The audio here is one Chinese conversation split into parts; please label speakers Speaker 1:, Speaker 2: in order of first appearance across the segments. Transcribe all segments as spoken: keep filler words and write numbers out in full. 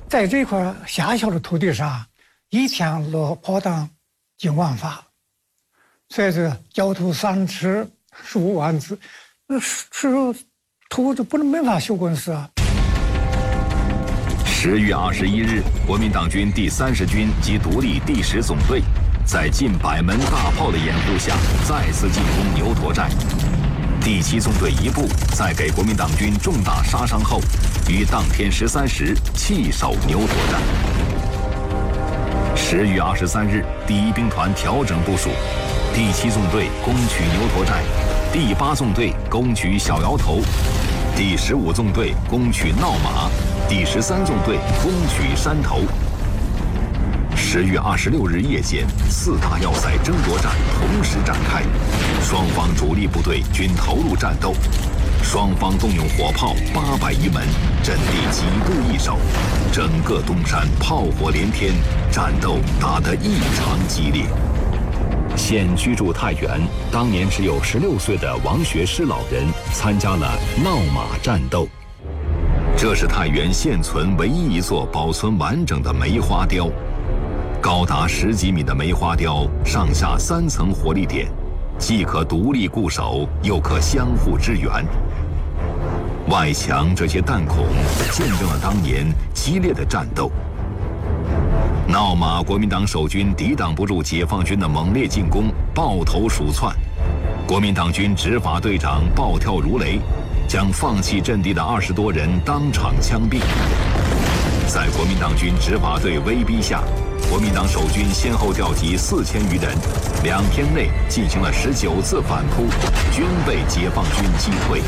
Speaker 1: 在这块狭小的土地上，一天落炮弹几万发，所以这焦土三尺十五万字，那是土就不能没法修工事啊。
Speaker 2: 十月二十一日，国民党军第三十军及独立第十总队，在近百门大炮的掩护下，再次进攻牛驼寨。第七纵队一部在给国民党军重大杀伤后，于当天十三时弃守牛驼寨。十月二十三日，第一兵团调整部署，第七纵队攻取牛驼寨，第八纵队攻取小窑头，第十五纵队攻取闹马，第十三纵队攻取山头。十月二十六日夜间，四大要塞争夺战同时展开，双方主力部队均投入战斗，双方动用火炮八百余门，阵地几度易手，整个东山炮火连天，战斗打得异常激烈。现居住太原，当年只有十六岁的王学师老人参加了闹马战斗。这是太原现存唯一一座保存完整的梅花雕。高达十几米的梅花雕，上下三层火力点，既可独立固守，又可相互支援。外墙这些弹孔，见证了当年激烈的战斗。闹马国民党守军抵挡不住解放军的猛烈进攻，抱头鼠窜。国民党军执法队长暴跳如雷，将放弃阵地的二十多人当场枪毙。在国民党军执法队威逼下，国民党守军先后调集四千余人，两天内进行了十九次反扑，均被解放军击退。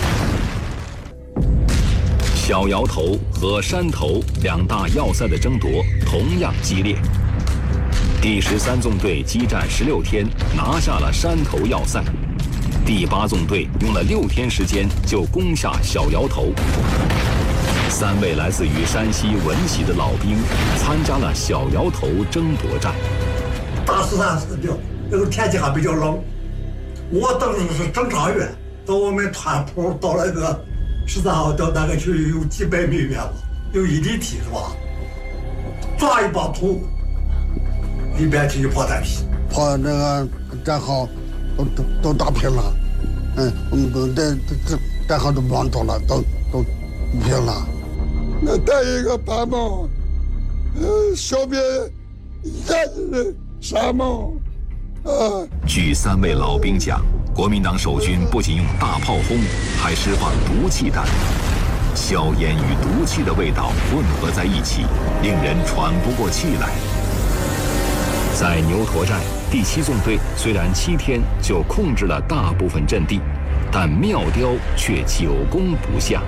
Speaker 2: 小窑头和山头两大要塞的争夺同样激烈。第十三纵队激战十六天，拿下了山头要塞。第八纵队用了六天时间就攻下小窑头。三位来自于山西闻喜的老兵参加了小窑头争夺战。
Speaker 3: 大石山是比较那个天气还比较冷，我当时是侦察员，到我们团铺到那个十三号碉大概去有几百米远吧，有一里地是吧？抓一把土，里边就有炮弹皮，
Speaker 4: 炮那个战壕都都都打平了，嗯，我们都这这战壕都完成了，都都平了。那带一个白帽，呃，小别眼睛的山帽，啊。
Speaker 2: 据三位老兵讲，国民党守军不仅用大炮轰，还释放毒气弹，硝烟与毒气的味道混合在一起，令人喘不过气来。在牛驼寨，第七纵队虽然七天就控制了大部分阵地，但妙雕却久攻不下。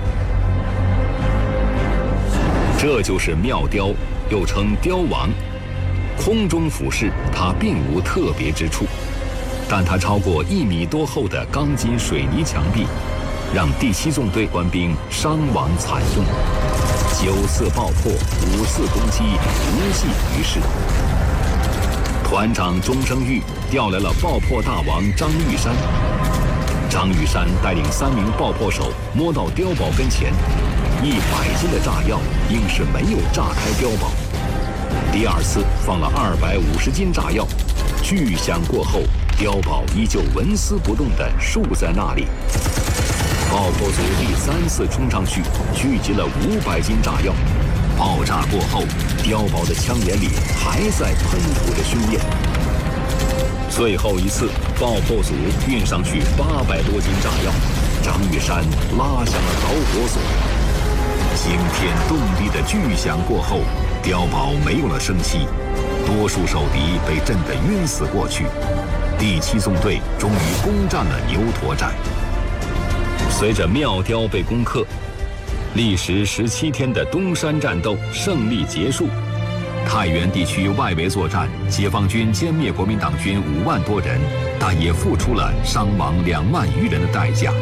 Speaker 2: 这就是妙雕，又称雕王。空中俯视，它并无特别之处，但它超过一米多厚的钢筋水泥墙壁，让第七纵队官兵伤亡惨重。九次爆破，五次攻击，无济于事。团长钟生玉调来了爆破大王张玉山。张玉山带领三名爆破手摸到碉堡跟前，一百斤的炸药硬是没有炸开碉堡。第二次放了二百五十斤炸药，巨响过后，碉堡依旧纹丝不动地竖在那里。爆破组第三次冲上去，聚集了五百斤炸药。爆炸过后，碉堡的枪眼里还在喷吐着熏焰。最后一次，爆破组运上去八百多斤炸药，张玉山拉响了导火索。惊天动地的巨响过后，碉堡没有了生气，多数守敌被震得晕死过去。第七纵队终于攻占了牛驼寨。随着妙雕被攻克，历时十七天的东山战斗胜利结束。太原地区外围作战，解放军歼灭国民党军五万多人，但也付出了伤亡两万余人的代价。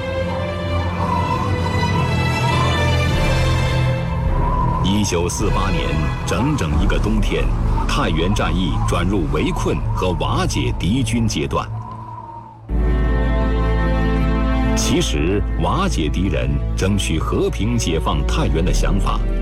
Speaker 2: 一九四八年，整整一个冬天，太原战役转入围困和瓦解敌军阶段。其实，瓦解敌人、争取和平解放太原的想法